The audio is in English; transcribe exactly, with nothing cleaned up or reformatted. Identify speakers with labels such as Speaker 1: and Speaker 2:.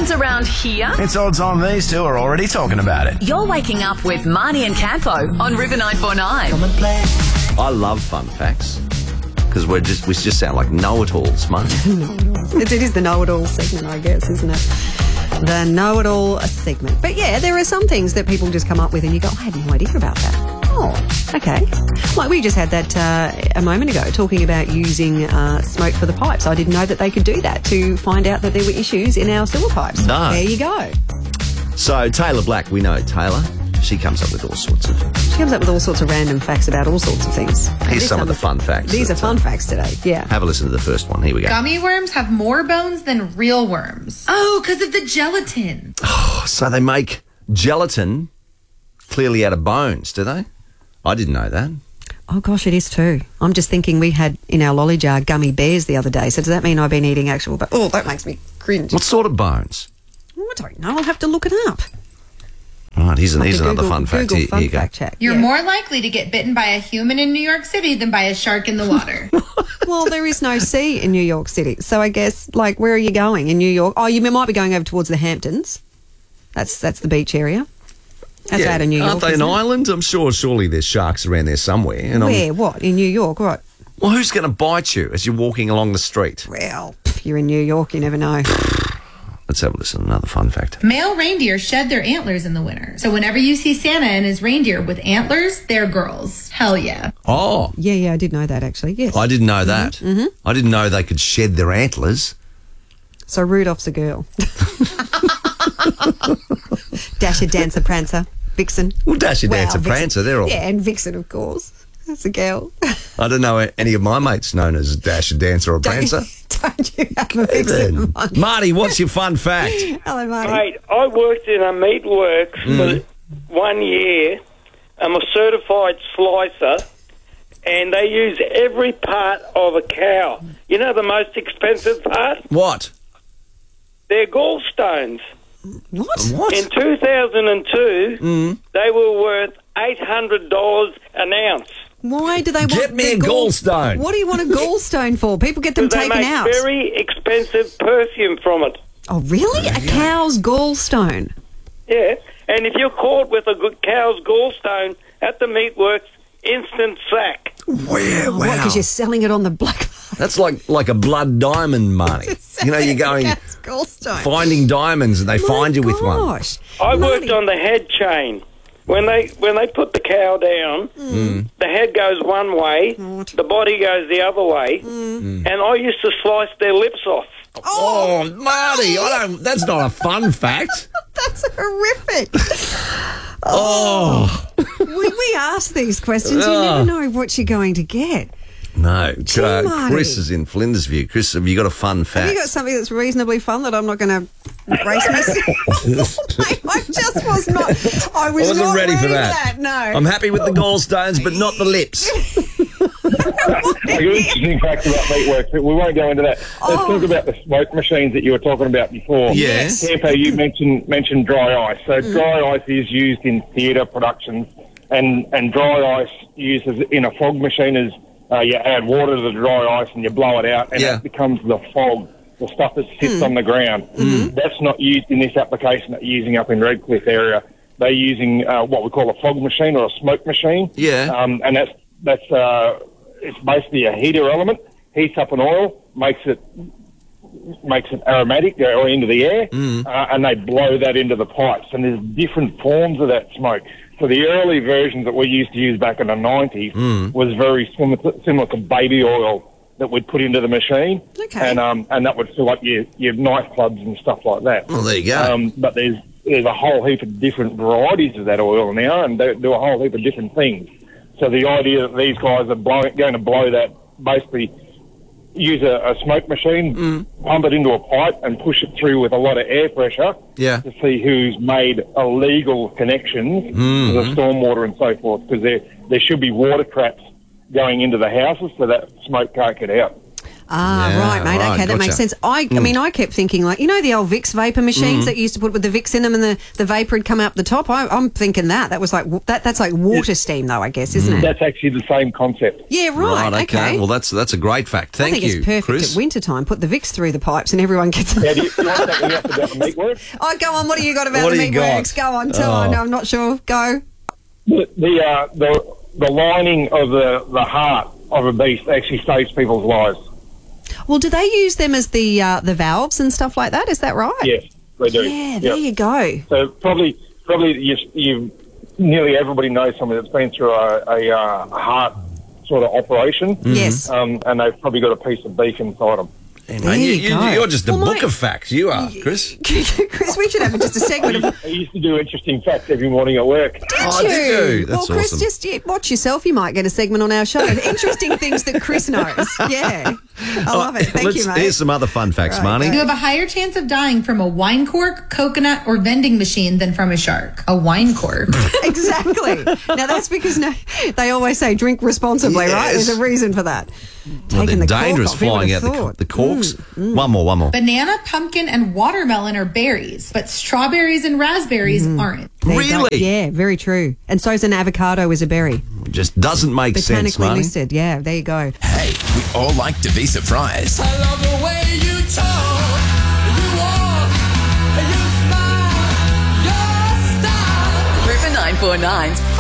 Speaker 1: happens around here,
Speaker 2: It's odds on these two are already talking about it.
Speaker 1: you're waking up with Marnie and Campo on River nine four nine.
Speaker 3: I love fun facts because we're just we just sound like know-it-alls, mate.
Speaker 4: Know-it-alls. It, it is the know-it-all segment, I guess, isn't it? The know-it-all segment. But yeah, there are some things that people just come up with and you go, I had no idea about that. Oh, okay. Like we just had that uh, a moment ago talking about using uh, smoke for the pipes. I didn't know that they could do that to find out that there were issues in our sewer pipes.
Speaker 3: No.
Speaker 4: There you go.
Speaker 3: So Taylor Black, we know Taylor. She comes up with all sorts of...
Speaker 4: She comes up with all sorts of random facts about all sorts of things.
Speaker 3: Here's
Speaker 4: These
Speaker 3: some
Speaker 4: are
Speaker 3: of the fun facts.
Speaker 4: These are
Speaker 3: that,
Speaker 4: fun
Speaker 3: uh,
Speaker 4: facts today, yeah.
Speaker 3: Have a listen to the first one. Here we go.
Speaker 5: Gummy worms have more bones than real worms. Oh, because of the gelatin.
Speaker 3: So they make gelatin clearly out of bones, do they? I didn't know that.
Speaker 4: Oh, gosh, it is too. I'm just thinking we had in our lolly jar gummy bears the other day. So does that mean I've been eating actual... But oh, that makes me cringe.
Speaker 3: What sort of bones?
Speaker 4: Oh, I don't know. I'll have to look it up.
Speaker 3: Right, here's, an,
Speaker 4: Have
Speaker 3: here's
Speaker 4: to
Speaker 3: another
Speaker 4: Google-
Speaker 3: fun fact.
Speaker 4: Google
Speaker 3: Here,
Speaker 4: fun
Speaker 3: here you go.
Speaker 4: fact check.
Speaker 5: You're
Speaker 4: Yeah.
Speaker 5: more likely to get bitten by a human in New York City than by a shark in the water.
Speaker 4: Well, there is no sea in New York City. So I guess, like, where are you going in New York? Oh, you might be going over towards the Hamptons. That's that's the beach area. That's
Speaker 3: Yeah,
Speaker 4: out of New York.
Speaker 3: aren't they an
Speaker 4: isn't it?
Speaker 3: island? I'm sure surely there's sharks around there somewhere. And I'm-
Speaker 4: Where? What? In New York? What?
Speaker 3: well, who's going to bite you as you're walking along the street?
Speaker 4: Well, pff, you're in New York. You never know.
Speaker 3: Let's have a listen to another fun fact.
Speaker 5: Male reindeer shed their antlers in the winter. So whenever you see Santa and his reindeer with antlers, they're girls. Hell yeah.
Speaker 3: Oh,
Speaker 4: Yeah, yeah, I did know that actually. Yes.
Speaker 3: I didn't know that. Mm-hmm. I didn't know they could shed their antlers.
Speaker 4: So Rudolph's a girl. Dasher, Dancer, Prancer, Vixen.
Speaker 3: Well, Dasher,
Speaker 4: Well,
Speaker 3: Dancer,
Speaker 4: Vixen.
Speaker 3: Prancer, they're all...
Speaker 4: Yeah, and Vixen, of course. That's a girl.
Speaker 3: I don't know any of my mates known as Dasher, Dancer or Prancer.
Speaker 4: Don't you have a Vixen?
Speaker 3: Then,
Speaker 4: Marty?
Speaker 3: Marty, what's your fun fact?
Speaker 4: Hello, Marty.
Speaker 6: Mate, I worked in a meatworks for one year. I'm a certified slicer, and they use every part of a cow. You know the most expensive part?
Speaker 3: What?
Speaker 6: They're gallstones.
Speaker 4: What?
Speaker 3: What?
Speaker 6: In two thousand two, they were worth eight hundred dollars an ounce.
Speaker 4: Why do they want
Speaker 3: Get me
Speaker 4: their
Speaker 3: a
Speaker 4: gall-
Speaker 3: gallstone.
Speaker 4: What do you want a gallstone for? People get them
Speaker 6: They
Speaker 4: taken
Speaker 6: make
Speaker 4: out.
Speaker 6: very expensive perfume from it.
Speaker 4: Oh, really? A cow's gallstone?
Speaker 6: Yeah, and if you're caught with a good cow's gallstone at the meatworks, instant sack.
Speaker 3: Where?
Speaker 4: Oh, what, because you're selling it on the black
Speaker 3: That's like like a blood diamond, Marty. You know, you're going
Speaker 4: cow's gallstone.
Speaker 3: finding diamonds and they
Speaker 4: My
Speaker 3: find you with one.
Speaker 4: gosh.
Speaker 6: I
Speaker 4: Marty.
Speaker 6: worked on the head chain. When they when they put the cow down, the head goes one way,
Speaker 4: What?
Speaker 6: the body goes the other way, and I used to slice their lips off.
Speaker 3: Oh, Marty, I don't. That's not a fun fact.
Speaker 4: That's horrific.
Speaker 3: Oh,
Speaker 4: we, we ask these questions. You
Speaker 3: Ugh.
Speaker 4: never know what you're going to get.
Speaker 3: no.
Speaker 4: Gee,
Speaker 3: Uh,
Speaker 4: Marty.
Speaker 3: Chris is in Flinders View. Chris, have you got a fun
Speaker 4: Have
Speaker 3: fact?
Speaker 4: you got something that's reasonably fun that I'm not going to brace myself? I just was not. I was
Speaker 3: wasn't
Speaker 4: not
Speaker 3: ready for that.
Speaker 4: No.
Speaker 3: I'm happy with the gallstones, but not the lips.
Speaker 7: A good interesting fact about meatworks, but we won't go into that. Let's
Speaker 4: Oh.
Speaker 7: talk about the smoke machines that you were talking about before.
Speaker 3: Yes.
Speaker 7: Campo, you mentioned mentioned dry ice. So dry ice is used in theatre productions, and, and dry ice used as in a fog machine is uh, you add water to the dry ice and you blow it out, and
Speaker 3: Yeah.
Speaker 7: it becomes the fog, the stuff that sits on the ground. That's not used in this application that you're using up in Redcliffe area. They're using uh, what we call a fog machine or a smoke machine.
Speaker 3: Yeah.
Speaker 7: Um, and that's that's uh, it's basically a heater element. Heats up an oil, makes it makes it aromatic or into the air, uh, and they blow that into the pipes. And there's different forms of that smoke. So the early versions that we used to use back in the nineties was very similar to, similar to baby oil that we'd put into the machine,
Speaker 4: Okay.
Speaker 7: and um, and that would fill up your, your nightclubs and stuff like that.
Speaker 3: Well, there you go.
Speaker 7: Um, but there's there's a whole heap of different varieties of that oil now, and they do a whole heap of different things. So the idea that these guys are blowing, going to blow that, basically use a, a smoke machine, pump it into a pipe, and push it through with a lot of air pressure
Speaker 3: Yeah.
Speaker 7: to see who's made illegal connections to the stormwater and so forth, because there there should be water traps going into the houses so that smoke can't get out.
Speaker 4: Ah,
Speaker 3: Yeah,
Speaker 4: right, mate.
Speaker 3: right,
Speaker 4: okay, that
Speaker 3: gotcha.
Speaker 4: makes sense. I, I mean, I kept thinking, like, you know, the old Vicks vapor machines that you used to put with the Vicks in them and the, the vapor would come out the top? I, I'm thinking that. That was like, w- that. that's like water steam, though, I guess, isn't it?
Speaker 7: That's actually the same concept.
Speaker 4: Yeah, right. okay.
Speaker 3: Well, that's that's a great fact. Thank
Speaker 4: I think
Speaker 3: you,
Speaker 4: it's perfect
Speaker 3: Chris.
Speaker 4: at winter time. Put the Vicks through the pipes and everyone gets.
Speaker 7: Now, do you, you want something else about the meat work?
Speaker 4: Oh, go on. What do you got about
Speaker 3: What
Speaker 4: the
Speaker 3: do you
Speaker 4: meatworks?
Speaker 3: got?
Speaker 4: Go on. Tell
Speaker 3: Oh.
Speaker 4: on. No, I'm not sure. Go.
Speaker 7: The the, uh, the the lining of the, the heart of a beast actually saves people's lives.
Speaker 4: Well, do they use them as the uh, the valves and stuff like that? Is that right?
Speaker 7: Yes, they do.
Speaker 4: Yeah, there
Speaker 7: Yep.
Speaker 4: you go.
Speaker 7: So probably probably you, you nearly everybody knows someone that's been through a, a, uh, a heart sort of operation.
Speaker 4: Yes.
Speaker 7: Um, and they've probably got a piece of beef inside them.
Speaker 3: Hey,
Speaker 4: There
Speaker 3: man, you,
Speaker 4: you
Speaker 3: you,
Speaker 4: go.
Speaker 3: you're just a
Speaker 4: Well,
Speaker 3: book
Speaker 4: mate-
Speaker 3: of facts. You are, Chris.
Speaker 4: Chris, we should have just a segment of.
Speaker 7: I used to do interesting facts every morning at work.
Speaker 3: Oh,
Speaker 4: Did
Speaker 3: did you?
Speaker 4: Well,
Speaker 3: That's
Speaker 4: Chris,
Speaker 3: awesome.
Speaker 4: just yeah, watch yourself. You might get a segment on our show. Interesting things that Chris knows. Yeah. I love it. Thank
Speaker 3: Let's-
Speaker 4: you, mate.
Speaker 3: Here's some other fun facts,
Speaker 4: Right,
Speaker 3: Marnie.
Speaker 5: You have a higher chance of dying from a wine cork, coconut, or vending machine than from a shark. A wine cork.
Speaker 4: Exactly. Now, that's because no, they always say drink responsibly, right?
Speaker 3: Yes.
Speaker 4: There's a reason for that.
Speaker 3: Well,
Speaker 4: Taking
Speaker 3: they're
Speaker 4: the cork
Speaker 3: dangerous
Speaker 4: off, who
Speaker 3: flying out
Speaker 4: would've
Speaker 3: the, co-
Speaker 4: thought?
Speaker 3: the corks. One more, one more.
Speaker 5: Banana, pumpkin, and watermelon are berries, but strawberries and raspberries aren't.
Speaker 4: There you go.
Speaker 3: Really?
Speaker 4: Yeah, very true. And so is an avocado is a berry.
Speaker 3: Just doesn't make sense,
Speaker 4: Botanically
Speaker 3: Marnie.
Speaker 4: listed. Yeah, there you go.
Speaker 2: Hey, we all like to be surprised.
Speaker 8: I love the way you talk, you walk, you smile, your style.
Speaker 1: River nine four nine's